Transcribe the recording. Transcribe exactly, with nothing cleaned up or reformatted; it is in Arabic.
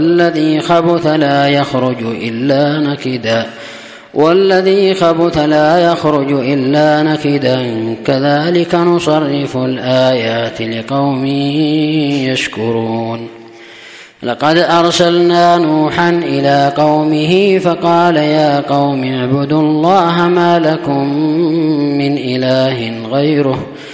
والذي خبث لا يخرج إلا نكدا والذي خبث لا يخرج إلا نكدا كذلك نصرف الآيات لقوم يشكرون. لقد أرسلنا نوحا إلى قومه فقال يا قوم اعبدوا الله ما لكم من إله غيره